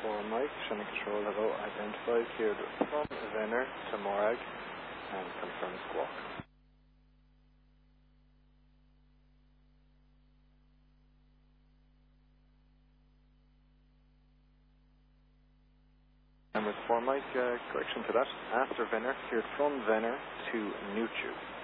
4 Mike, Shannon Control Level identified, cleared from Venner to Morag, and confirm squawk. Number 4 Mike, correction to that, after Venner, cleared from Venner to Nuchu.